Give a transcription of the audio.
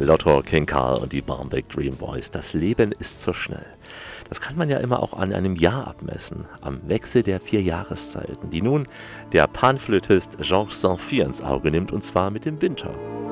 Lotto, King Karl und die Barmbek Dream Boys. Das Leben ist so schnell. Das kann man ja immer auch an einem Jahr abmessen, am Wechsel der 4 Jahreszeiten, die nun der Panflötist Georges Saint-Vier ins Auge nimmt, und zwar mit dem Winter.